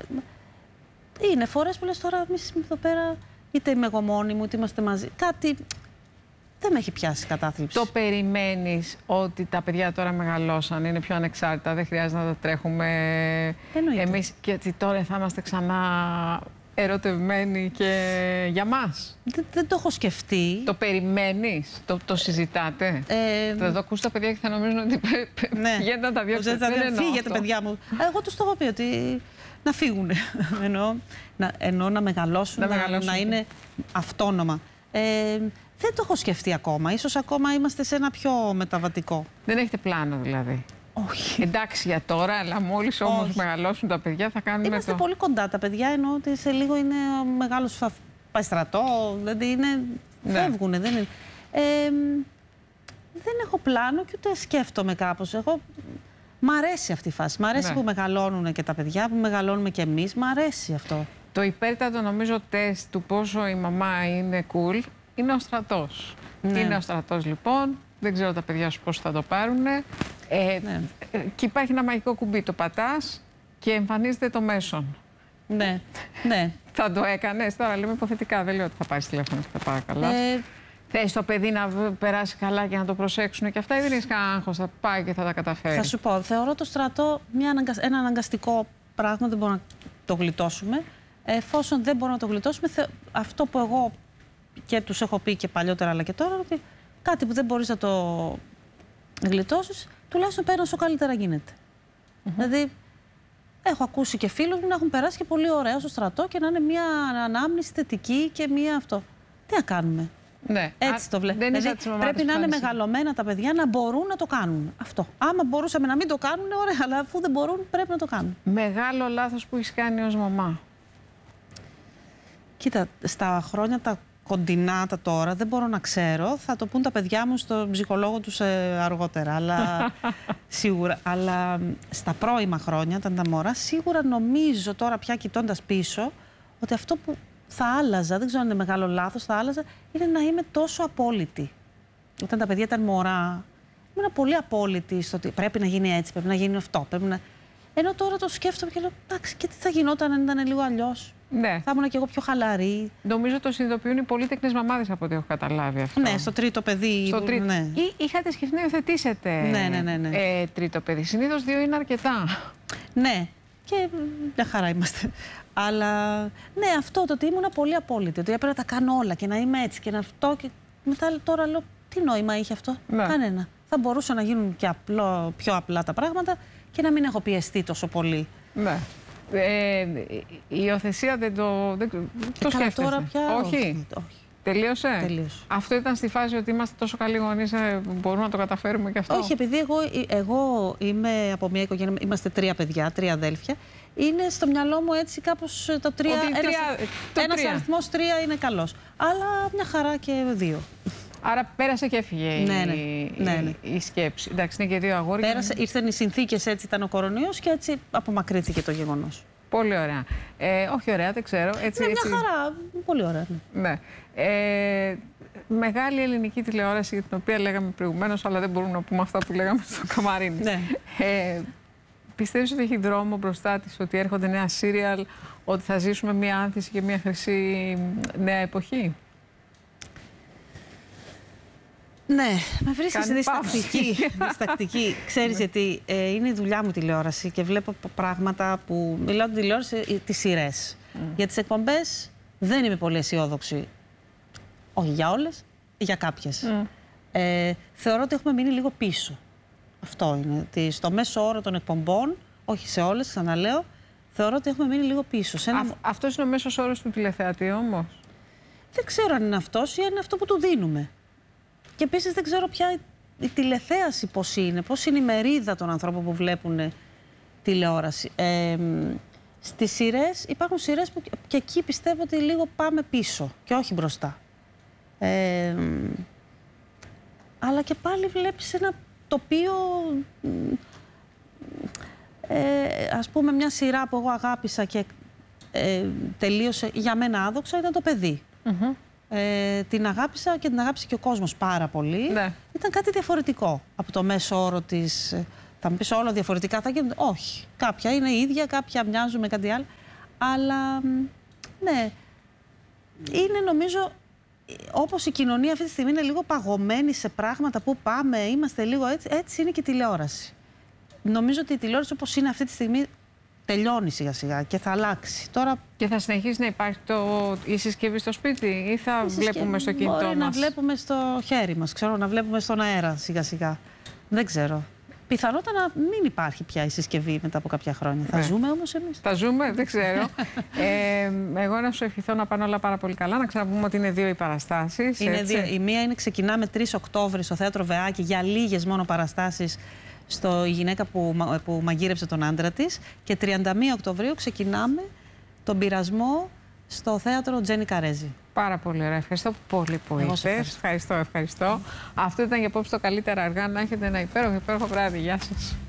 Είναι φορές που λες τώρα εμείς εδώ πέρα, είτε είμαι εγώ μόνη μου, είτε είμαστε μαζί. Κάτι δεν με έχει πιάσει κατάθλιψη. Το περιμένεις ότι τα παιδιά τώρα μεγαλώσαν, είναι πιο ανεξάρτητα, δεν χρειάζεται να τα τρέχουμε εμείς και ότι τώρα θα είμαστε ξανά ερωτευμένοι και για μας? Δεν το έχω σκεφτεί. Το περιμένεις, το συζητάτε? Θα το ακούς τα παιδιά και θα νομίζουν ότι πηγαίνετε να τα διώξετε. Φύγετε, παιδιά μου. Εγώ τους το έχω πει ότι να φύγουν. Εννοώ να μεγαλώσουν, να είναι αυτόνομα. Δεν το έχω σκεφτεί ακόμα. Ίσως ακόμα είμαστε σε ένα πιο μεταβατικό. Δεν έχετε πλάνο δηλαδή? Όχι. Εντάξει για τώρα, αλλά μόλις όμως μεγαλώσουν τα παιδιά θα κάνουμε. Είμαστε πολύ κοντά τα παιδιά, εννοώ ότι σε λίγο είναι ο μεγάλος θα πάει στρατό, δηλαδή φεύγουν. Δεν είναι. Δεν έχω πλάνο και ούτε σκέφτομαι κάπως. Μ' αρέσει αυτή η φάση. Μ' αρέσει που μεγαλώνουν και τα παιδιά, που μεγαλώνουμε και εμείς. Μ' αρέσει αυτό. Το υπέρτατο νομίζω τεστ του πόσο η μαμά είναι cool είναι ο στρατός. Είναι ο στρατός λοιπόν. Δεν ξέρω τα παιδιά σου πώς θα το πάρουν. Και υπάρχει ένα μαγικό κουμπί. Το πατάς και εμφανίζεται το μέσον. Ναι. Θα το έκανες? Τώρα λέμε υποθετικά. Δεν λέω ότι θα πάρεις τηλέφωνο και θα πάει καλά. Θες το παιδί να περάσει καλά και να το προσέξουν και αυτά, ή δεν έχεις κανένα άγχος? Θα πάει και θα τα καταφέρει? Θα σου πω, θεωρώ το στρατό ένα αναγκαστικό πράγμα, δεν μπορούμε να το γλιτώσουμε. Εφόσον δεν μπορούμε να το γλιτώσουμε, αυτό που εγώ και τους έχω πει και παλιότερα αλλά και τώρα, ότι κάτι που δεν μπορείς να το γλιτώσεις, τουλάχιστον παίρνω όσο καλύτερα γίνεται. Δηλαδή, έχω ακούσει και φίλους μου να έχουν περάσει και πολύ ωραία στο στρατό και να είναι μια ανάμνηση θετική και μια αυτό. Τι να κάνουμε? Ναι. Έτσι το βλέπω. Δηλαδή, πρέπει να είναι μεγαλωμένα τα παιδιά να μπορούν να το κάνουν. Αυτό. Άμα μπορούσαμε να μην το κάνουν, ωραία, αλλά αφού δεν μπορούν, πρέπει να το κάνουν. Μεγάλο λάθος που έχεις κάνει ως μαμά? Κοίτα, στα χρόνια τα κοντινά τα τώρα, δεν μπορώ να ξέρω. Θα το πούν τα παιδιά μου στον ψυχολόγο τους αργότερα. Αλλά σίγουρα. Αλλά στα πρώιμα χρόνια, όταν τα μωρά, σίγουρα νομίζω τώρα πια κοιτώντας πίσω, ότι αυτό που θα άλλαζα, δεν ξέρω αν είναι μεγάλο λάθος, θα άλλαζα, είναι να είμαι τόσο απόλυτη. Όταν τα παιδιά ήταν μωρά, ήμουν πολύ απόλυτη στο ότι πρέπει να γίνει έτσι, πρέπει να γίνει αυτό. Ενώ τώρα το σκέφτομαι και λέω, εντάξει, και τι θα γινόταν αν ήταν λίγο αλλιώς? Ναι. Θα ήμουν κι εγώ πιο χαλαρή. Νομίζω το συνειδητοποιούν οι πολύτεκνες μαμάδες από ό,τι έχω καταλάβει αυτό. Ναι, στο τρίτο παιδί. Στο τρίτο. Ναι. Ή είχατε σκεφτεί να υιοθετήσετε τρίτο παιδί? Συνήθως 2 είναι αρκετά. Ναι, και μια χαρά είμαστε. Αλλά ναι, αυτό το ότι ήμουν πολύ απόλυτη. Ότι έπρεπε να τα κάνω όλα και να είμαι έτσι και να αυτό. Και μετά τώρα λέω, τι νόημα είχε αυτό? Κανένα. Θα μπορούσαν να γίνουν και πιο απλά τα πράγματα και να μην έχω πιεστεί τόσο πολύ. Ναι. Η υιοθεσία δεν το σκέφτεσαι? Τώρα πια όχι. Τελείωσε? Τελείωσε. Αυτό ήταν στη φάση ότι είμαστε τόσο καλοί γονείς, μπορούμε να το καταφέρουμε και αυτό? Όχι, επειδή εγώ είμαι από μια οικογένεια, είμαστε 3 παιδιά, 3 αδέλφια. Είναι στο μυαλό μου έτσι κάπως το 3. Ένας αριθμός 3 είναι καλός. Αλλά μια χαρά και 2. Άρα πέρασε και έφυγε η σκέψη. Εντάξει, είναι και 2 αγόρια. Πέρασε, ήρθαν οι συνθήκες, έτσι ήταν ο κορονοϊός και έτσι απομακρύνθηκε το γεγονός. Πολύ ωραία. Όχι ωραία, δεν ξέρω. Έτσι, ναι, μια χαρά. Πολύ ωραία. Ναι. Μεγάλη ελληνική τηλεόραση για την οποία λέγαμε προηγουμένως, αλλά δεν μπορούμε να πούμε αυτά που λέγαμε στο Καμαρίνι. Ναι. Πιστεύεις ότι έχει δρόμο μπροστά της, ότι έρχονται νέα σύριαλ, ότι θα ζήσουμε μια άνθηση και μια χρυσή νέα εποχή? Ναι, με βρίσκεις διστακτική. Ξέρεις γιατί είναι η δουλειά μου τηλεόραση και βλέπω πράγματα που... Μιλάω την τηλεόραση, τις σειρές. Για τις εκπομπές δεν είμαι πολύ αισιόδοξη. Όχι για όλες, για κάποιες. Θεωρώ ότι έχουμε μείνει λίγο πίσω. Αυτό είναι. Ότι στο μέσο όρο των εκπομπών, όχι σε όλες, ξαναλέω, θεωρώ ότι έχουμε μείνει λίγο πίσω. Αυτός είναι ο μέσος όρος του τηλεθεατή όμως? Δεν ξέρω αν είναι αυτός ή αν είναι αυτό που του δίνουμε. Και επίσης δεν ξέρω πια η τηλεθέαση πώς είναι η μερίδα των ανθρώπων που βλέπουν τηλεόραση. Στις σειρές, υπάρχουν σειρές που και εκεί πιστεύω ότι λίγο πάμε πίσω και όχι μπροστά. Αλλά και πάλι βλέπεις ένα τοπίο, ας πούμε μια σειρά που εγώ αγάπησα και τελείωσε για μένα άδοξα, ήταν το παιδί. Την αγάπησα και την αγάπησε και ο κόσμος πάρα πολύ. Ναι. Ήταν κάτι διαφορετικό από το μέσο όρο της. Θα μου πεις όλο διαφορετικά θα γίνονται? Όχι. Κάποια είναι ίδια, κάποια μοιάζουν με κάτι άλλο. Αλλά, ναι, είναι νομίζω, όπως η κοινωνία αυτή τη στιγμή είναι λίγο παγωμένη σε πράγματα που πάμε, είμαστε λίγο έτσι είναι και η τηλεόραση. Νομίζω ότι η τηλεόραση όπως είναι αυτή τη στιγμή τελειώνει σιγά σιγά και θα αλλάξει. Τώρα... Και θα συνεχίσει να υπάρχει η συσκευή στο σπίτι ή θα βλέπουμε στο κινητό μας? Μπορεί να βλέπουμε στο χέρι μας, ξέρω, να βλέπουμε στον αέρα σιγά σιγά. Δεν ξέρω. Πιθανότατα να μην υπάρχει πια η συσκευή μετά από κάποια χρόνια. Θα ζούμε όμως εμείς. Θα ζούμε, δεν ξέρω. Εγώ να σου ευχηθώ να πάνε όλα πάρα πολύ καλά. Να ξαναπούμε ότι είναι 2 οι παραστάσεις. Η μία είναι, ξεκινάμε 3 Οκτώβρη στο Θέατρο Βεάκη για λίγες μόνο παραστάσεις, η γυναίκα που μαγείρεψε τον άντρα της, και 31 Οκτωβρίου ξεκινάμε τον πειρασμό στο Θέατρο Τζένι Καρέζη. Πάρα πολύ ωραία. Ευχαριστώ πολύ που ήρθες. Ευχαριστώ. Αυτό ήταν για απόψε το Καλύτερα Αργά. Να έχετε ένα υπέροχο βράδυ. Γεια σας.